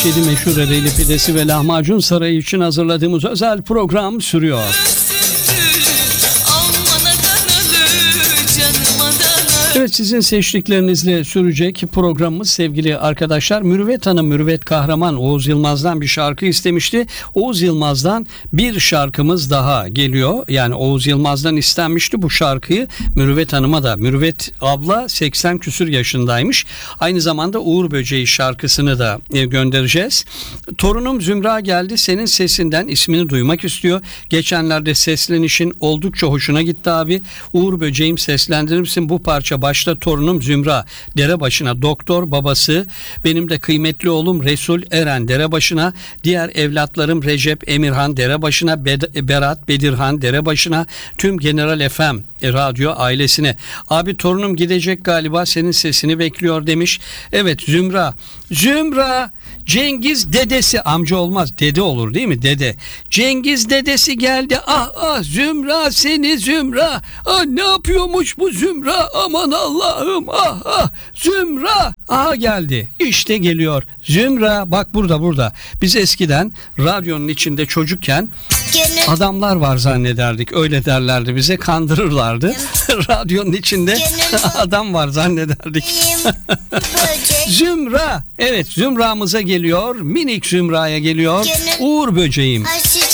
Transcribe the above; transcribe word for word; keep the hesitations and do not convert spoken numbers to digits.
altmış yedi meşhur Ereğli pidesi ve lahmacun sarayı için hazırladığımız özel program sürüyor. Evet, sizin seçtiklerinizle sürecek programımız sevgili arkadaşlar. Mürüvvet Hanım, Mürüvvet Kahraman Oğuz Yılmaz'dan bir şarkı istemişti. Oğuz Yılmaz'dan bir şarkımız daha geliyor. Yani Oğuz Yılmaz'dan istenmişti bu şarkıyı. Mürüvvet Hanım'a da. Mürüvvet abla seksen küsür yaşındaymış. Aynı zamanda Uğur Böceği şarkısını da göndereceğiz. Torunum Zümra geldi, senin sesinden ismini duymak istiyor. Geçenlerde seslenişin oldukça hoşuna gitti abi. Uğur Böceğim, seslendirir misin bu parça? Başta torunum Zümra Derebaşı'na, doktor babası, benim de kıymetli oğlum Resul Eren Derebaşı'na, diğer evlatlarım Recep Emirhan Derebaşı'na, Bed- Berat Bedirhan Derebaşı'na, tüm General F M radyo ailesine. Abi torunum gidecek galiba, senin sesini bekliyor demiş. Evet Zümra. Zümra, Cengiz dedesi, amca olmaz dede olur değil mi, dede. Cengiz dedesi geldi. Ah ah Zümra, seni Zümra. Ah ne yapıyormuş bu Zümra, aman Allah'ım, ah ah Zümra. Aha geldi, işte geliyor Zümra, bak burada burada. Biz eskiden radyonun içinde çocukken adamlar var zannederdik, öyle derlerdi bize, kandırırlardı. Radyonun içinde adam var zannederdik. Zümra, evet Zümra'mıza geliyor, minik Zümra'ya geliyor Uğur Böceğim.